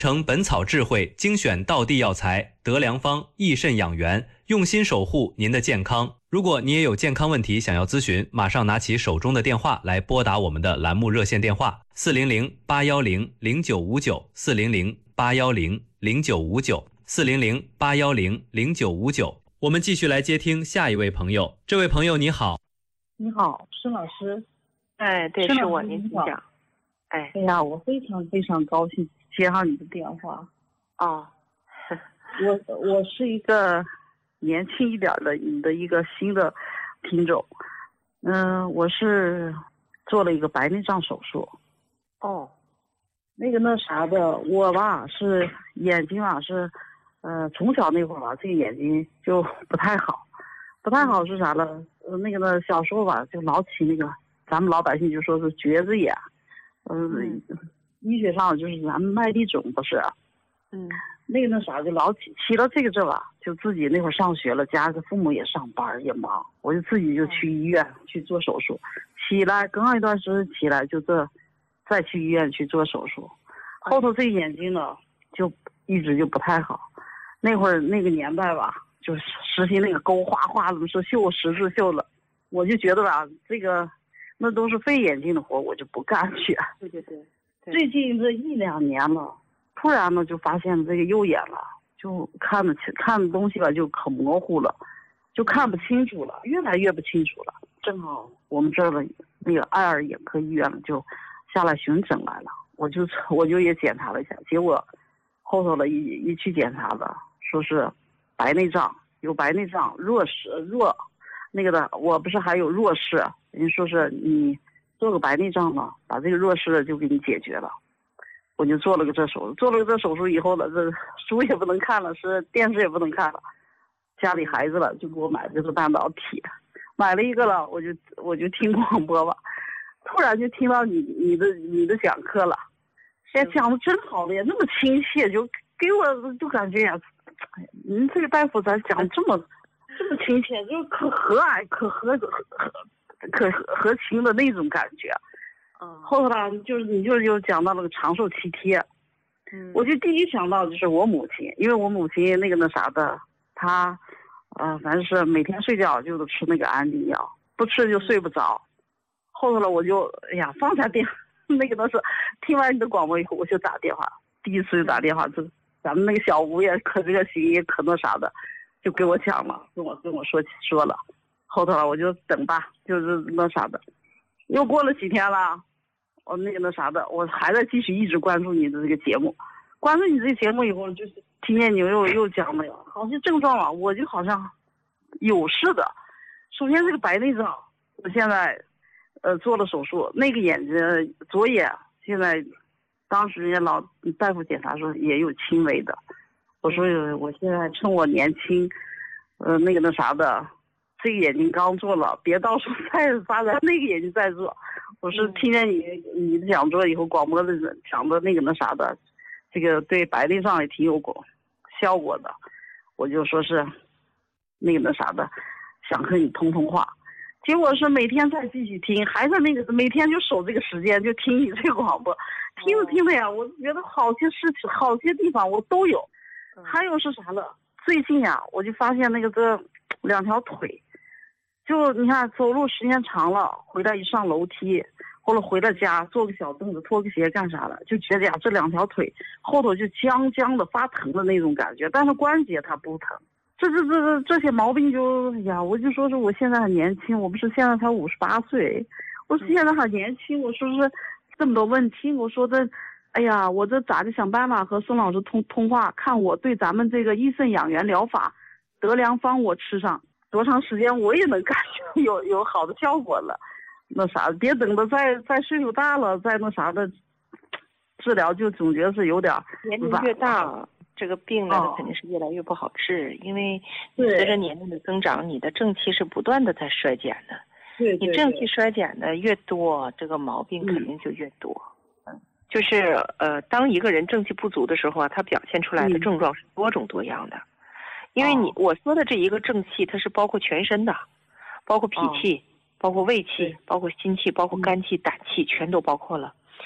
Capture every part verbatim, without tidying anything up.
成本草智慧精选道地药材，德良方益肾养元，用心守护您的健康。如果你也有健康问题想要咨询，马上拿起手中的电话来拨打我们的栏目热线电话四零零八幺零零九五九四零零八幺零零九五九四零零八幺零零九五九。我们继续来接听下一位朋友。这位朋友你好。 你好，申老师。 哎，对，是我，您请讲。哎， 哎呀，我非常非常高兴接上你的电话。 哦， 我我是一个年轻一点的你的一个新的听众。嗯、呃，我是做了一个白内障手术。 哦， 那个那啥的，我吧是眼睛啊是，呃，从小那会儿吧，这个眼睛就不太好，不太好是啥了？呃，那个呢，小时候吧就老起那个，咱们老百姓就说是橛子眼。嗯，医学上就是咱们麦粒肿不是？ 嗯， 那个那啥就老起起了这个这吧，就自己那会儿上学了，家里父母也上班也忙，我就自己就去医院去做手术。起来刚刚一段时间起来就这，再去医院去做手术。后头这个眼睛呢就一直就不太好。那会儿那个年代吧，就是实行那个勾画画，怎么说绣十字绣了，我就觉得吧，这个。那都是费眼睛的活，我就不干去。 对对对。对最近这一两年了，突然呢就发现这个右眼了，就看的看的东西吧就可模糊了，就看不清楚了，越来越不清楚了。正好我们这儿的那个爱尔眼科医院就下来巡诊来了，我就我就也检查了一下，结果后头了一一去检查的，说是白内障，有白内障弱视弱。那个的，我不是还有弱视，人说是你做个白内障嘛，把这个弱视就给你解决了。我就做了个这手术，做了个这手术以后了，这书也不能看了，是电视也不能看了，家里孩子了就给我买这个半导体，买了一个了，我就我就听广播吧，突然就听到你你的你的讲课了，哎，讲的真好的呀，那么亲切，就给我就感觉呀，您这个大夫咋讲这么。这么亲切，就是可和蔼、可和可可和情的那种感觉。 嗯， 后头呢，就是你就又讲到了个长寿七贴， 嗯， 我就第一想到就是我母亲，因为我母亲那个那啥的，她，呃，反正是每天睡觉就得吃那个安定药，不吃就睡不着。后头了，我就哎呀放下电，那个都是听完你的广播以后，我就打电话，第一次就打电话，就咱们那个小吴也可热心，也可那啥的。就给我讲了，跟我跟我说说了，后头了我就等吧，就是那啥的，又过了几天了，我那个那啥的，我还在继续一直关注你的这个节目，关注你这个节目以后，就是听见你又又讲了，好像症状啊，我就好像有似的。首先这个白内障，我现在呃做了手术，那个眼睛左眼现在，当时人家老大夫检查说也有轻微的。我说我现在趁我年轻，呃，那个那啥的，这个眼睛刚做了，别到时候再发展那个眼睛再做。我是听见你你的讲座以后，广播的讲的那个那啥的，这个对白内障也挺有果效果的，我就说是那个那啥的，想和你通通话。结果是每天再继续听，还是那个每天就守这个时间就听你这个广播，听着听着呀，我觉得好些事情好些地方我都有。还有是啥了？最近呀、啊，我就发现那个这两条腿，就你看走路时间长了，回来一上楼梯，或者回到家坐个小凳子脱个鞋干啥了，就觉得呀这两条腿后头就僵僵的发疼的那种感觉，但是关节它不疼。这这这这这些毛病就哎呀，我就说是我现在很年轻，我不是现在才五十八岁，我是现在很年轻，我说是这么多问题，我说这。哎呀，我这咋就想办法和孙老师通通话，看我对咱们这个益肾养元疗法德良方我吃上多长时间，我也能感觉有有好的效果了。那啥，别等到再再岁数大了，再那啥的治疗，就总觉得是有点年龄越大，这个病呢、哦、肯定是越来越不好治，因为随着年龄的增长，你的正气是不断的在衰减的。 对，对对， 你正气衰减的越多，这个毛病肯定就越多。嗯就是呃，当一个人正气不足的时候啊，他表现出来的症状是多种多样的。因为你、哦、我说的这一个正气，它是包括全身的，包括脾气、哦、包括胃气、包括心气、包括肝气、胆气，全都包括了。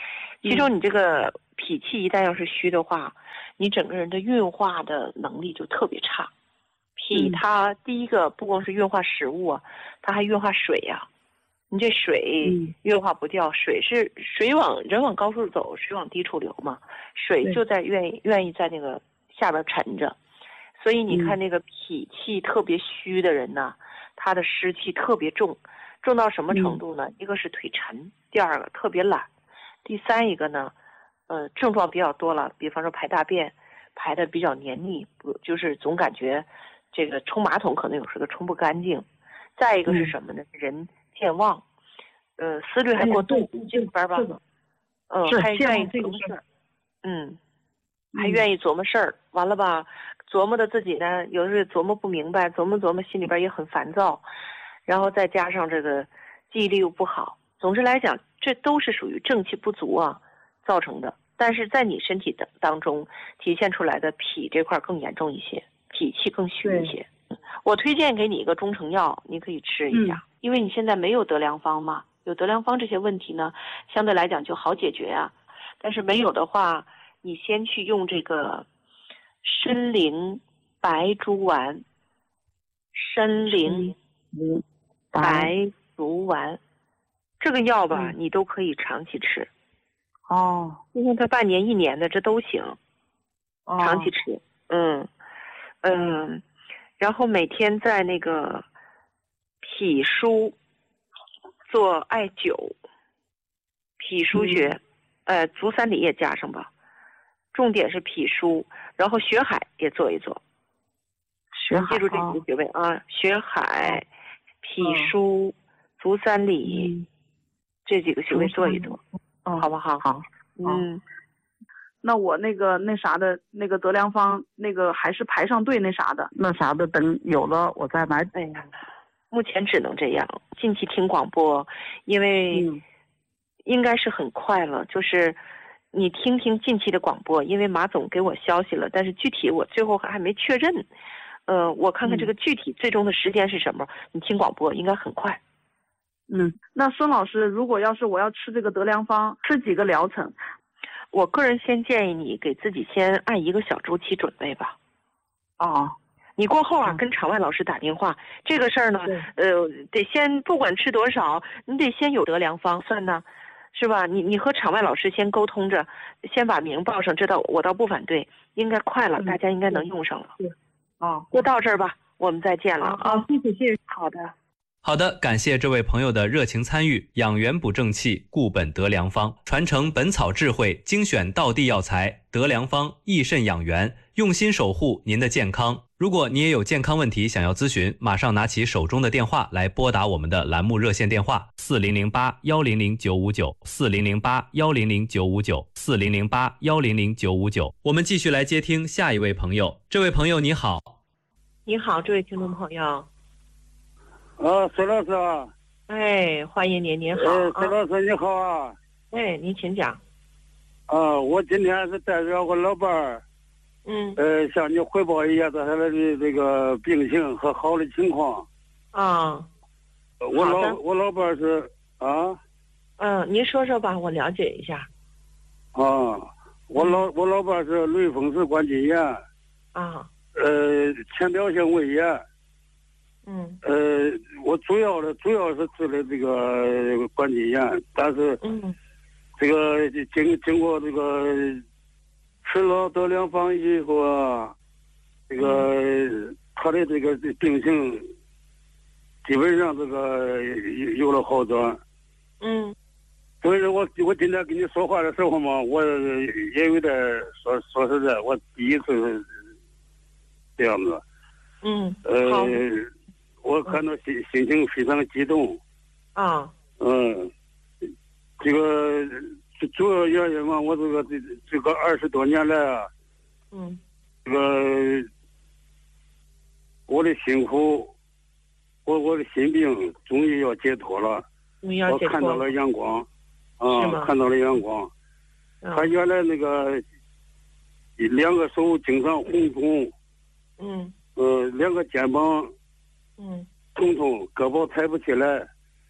其中你这个脾气一旦要是虚的话，你整个人的运化的能力就特别差。脾它第一个不光是运化食物啊，它还运化水呀、啊。你这水运化不掉，水是水往人往高处走，水往低处流嘛，水就在愿意愿意在那个下边沉着。所以你看那个脾气特别虚的人呢，他的湿气特别重，重到什么程度呢？一个是腿沉，第二个特别懒，第三一个呢，呃，症状比较多了，比方说排大便排的比较黏腻，不就是总感觉这个冲马桶可能有时候冲不干净。再一个是什么呢？嗯、人健忘，呃，思虑还过度，这里边吧，嗯，还愿意琢磨事儿，嗯，还愿意琢磨事儿，完了吧，琢磨的自己呢，有的是琢磨不明白，琢磨琢磨心里边也很烦躁，然后再加上这个记忆力又不好，总之来讲，这都是属于正气不足啊造成的。但是在你身体的当中体现出来的脾这块更严重一些，脾气更虚一些。我推荐给你一个中成药，你可以吃一下、嗯、因为你现在没有得良方嘛，有得良方这些问题呢相对来讲就好解决啊。但是没有的话，你先去用这个参苓白术丸，参苓白术丸这个药吧、嗯、你都可以长期吃哦，因为它半年一年的这都行、哦、长期吃。嗯嗯，然后每天在那个脾腧做艾灸，脾腧穴、嗯、呃，足三里也加上吧，重点是脾腧，然后血海也做一做。血海，记住这几个穴位啊，血海、脾腧、足三里、嗯、这几个穴位做一做，嗯、好不好？ 好， 嗯。 那我那个那啥的那个得良方那个还是排上队那啥的那啥的，等有了我再买。 哎呀，目前只能这样。近期听广播，因为应该是很快了，嗯、就是你听听近期的广播，因为马总给我消息了，但是具体我最后还没确认。呃，我看看这个具体最终的时间是什么，嗯、你听广播应该很快。 嗯，那孙老师，如果要是我要吃这个得良方，吃几个疗程？ 我个人先建议你给自己先按一个小周期准备吧。 哦， 你过后啊、嗯、跟场外老师打电话，这个事儿呢，呃，得先不管吃多少，你得先有得良方算呢，是吧？你你和场外老师先沟通着，先把名报上，这倒我倒不反对，应该快了，嗯、大家应该能用上了。 是，哦， 就到这儿吧，我们再见了啊！ 谢谢谢谢， 好的。 好的，感谢这位朋友的热情参与。养元补正气，固本得良方，传承本草智慧，精选道地药材，得良方益肾养元，用心守护您的健康。如果你也有健康问题想要咨询，马上拿起手中的电话来拨打我们的栏目热线电话四零零八幺零零九五九四零零八幺零零九五九四零零八幺零零九五九。我们继续来接听下一位朋友。这位朋友你好。 你好，这位听众朋友。 啊，孙老师啊！ 哎，欢迎您，您好。 哎，孙老师你好啊！ 哎，您请讲。 啊，我今天是带着我老伴儿， 嗯， 呃，向你汇报一下他的这个病情和好的情况。 啊， 我老我老伴儿是啊。 嗯，您说说吧，我了解一下。 啊，我老我老伴儿是类风湿关节炎。 啊。 呃，浅表性胃炎。 嗯， 呃，我主要的主要是治的这个关节炎，但是， 嗯， 这个经经过这个吃了得良方以后啊，这个、嗯、他的这个病情基本上这个有了好转。 嗯， 所以说我我今天跟你说话的时候嘛，我也有点说说实在，我第一次这样子。 嗯， 呃。我看到心心情非常激动， 啊， 嗯，这个主要原因嘛，我这个这这个二十多年来啊， 嗯， 这个我的辛苦，我我的心病终于要解脱了，我看到了阳光，啊，看到了阳光， 嗯、 他原来那个两个手经常红肿， 嗯， 呃，两个肩膀。 嗯， 痛痛，胳膊抬不起来，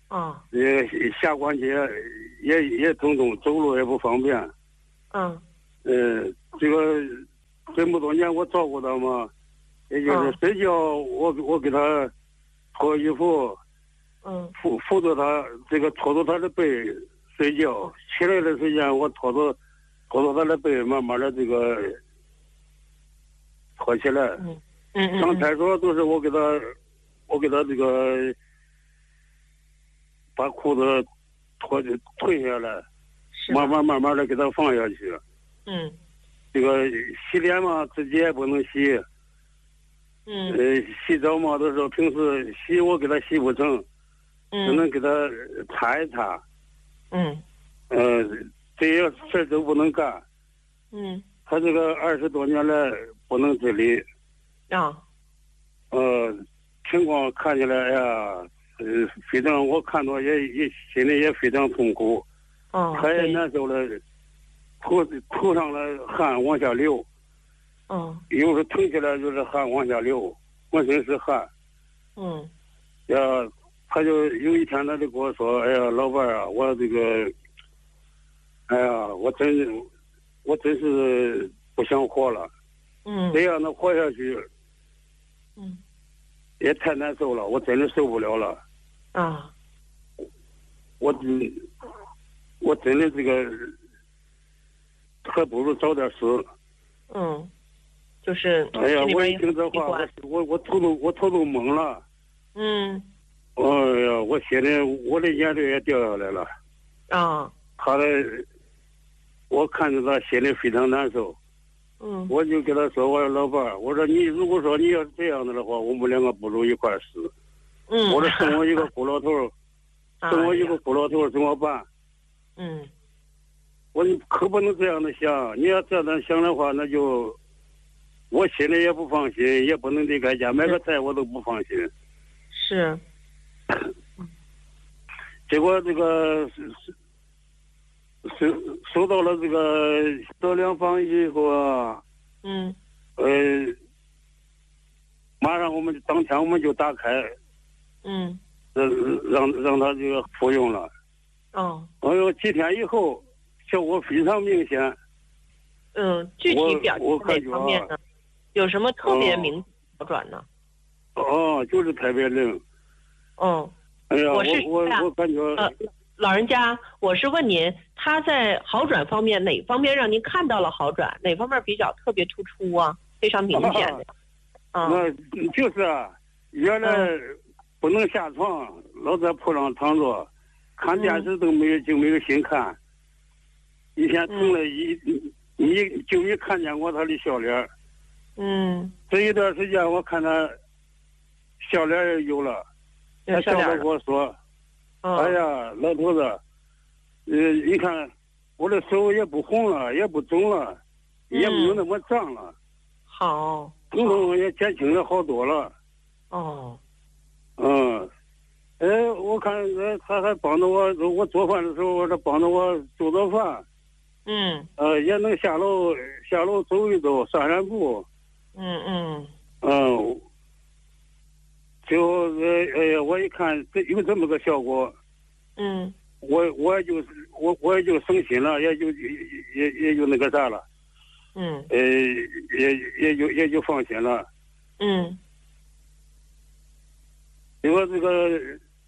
啊。 也下关节也也疼痛，走路也不方便。 嗯。 呃，这个这么多年我照顾他嘛，也就是睡觉我我给他脱衣服， 嗯， 扶扶着他，这个拖着他的背睡觉，起来的时间我拖着拖着他的背，慢慢的这个拖起来。 嗯嗯。 上厕所都是我给他，我给他这个把裤子脱退下来，慢慢慢慢的给他放下去。 嗯。 这个洗脸嘛，自己也不能洗。 嗯。 呃，洗澡嘛，都是平时洗我给他洗不成， 嗯， 只能给他擦一擦。 嗯。 呃，这些事儿都不能干。 嗯。 他这个二十多年来不能自理。 啊。 呃，情况看起来哎呀，呃，非常我看到也也心里也非常痛苦。 哦。 他也难受了，头头上的汗往下流。 嗯。 有时候疼起来就是汗往下流，浑身是汗。 嗯。 呀，他就有一天他就跟我说：“哎呀，老伴儿啊，我这个，哎呀，我真，我真是不想活了。 嗯。 这样的活下去， 嗯， 也太难受了，我真的受不了了。 啊， 我真，我真的这个，还不如早点死。 嗯，就是哎呀，我一心里边有听这话，我我我头都我头都懵了。 嗯。 哎呀，我心里我的眼泪也掉下来了。 啊。 他的，我看着他心里非常难受。 嗯。 我就跟他说：“我说老伴儿，我说你如果说你要是这样的的话，我们两个不如一块儿死。 嗯。 我说生我一个孤老头儿，生我一个孤老头儿怎么办？ 嗯。 我说你可不能这样的想，你要这样想的话，那就我心里也不放心，也不能离开家，买个菜我都不放心。 是。 结果这个是是收收到了这个德良方以后啊， 嗯， 呃，马上我们当天我们就打开， 嗯， 让让让他这个服用了。 哦， 哎呦，几天以后效果非常明显。 嗯，具体表现哪方面呢？有什么特别明显好转呢？ 哦，就是特别灵。 哦， 哎呀， 我是我我我感觉。 呃老人家，我是问您，他在好转方面哪方面让您看到了好转？哪方面比较特别突出啊？非常明显的。 啊，那就是啊，原来不能下床，老在铺上躺着，看电视都没有就没有心看。一天疼了一你就没看见过他的笑脸。 嗯。 这一段时间我看他笑脸也有了，他笑着跟我说。哎呀，老头子，呃，你看我的手也不红了，也不肿了，也没有那么胀了。 好， 疼痛也减轻了好多了。 哦。 嗯，哎，我看呃，他还帮着我，我做饭的时候，他帮着我做做饭。 嗯。 呃，也能下楼下楼走一走，散散步。 嗯嗯。 嗯。最后，呃，哎呀，我一看这有这么个效果， 嗯， 我我也就我我也就省心了，也就也也就那个啥了， 嗯， 呃，也也就也就放心了， 嗯， 因为这个，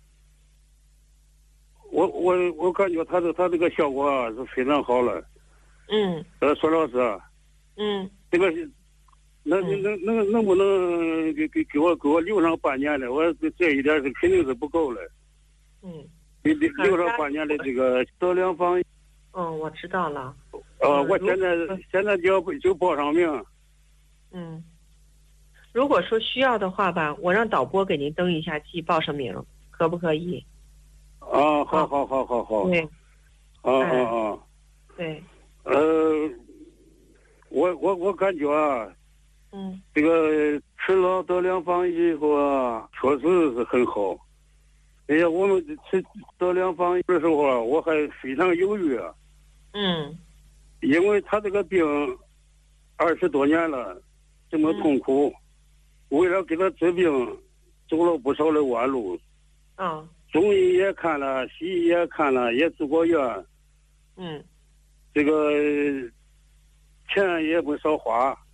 我我我感觉他的他这个效果啊是非常好了， 嗯， 呃，孙老师， 嗯， 这个是。能能能能不能给给给我给我留上半年的？我这一点是肯定是不够了。 嗯， 留留上半年的这个德良方。 嗯，我知道了。 呃，我现在现在就要就报上名。 嗯，如果说需要的话吧，我让导播给您登一下记，报上名，可不可以？ 啊，好好好好好。 对。 啊啊啊。 对。 呃，我我我感觉啊。 嗯， 这个吃了德良方以后啊，确实是很好。哎呀，我们吃德良方的时候啊，我还非常犹豫啊。 嗯。 因为他这个病二十多年了，这么痛苦，嗯、为了给他治病，走了不少的弯路。 啊。 中医也看了，西医也看了，也住过院。 嗯， 这个钱也不少花。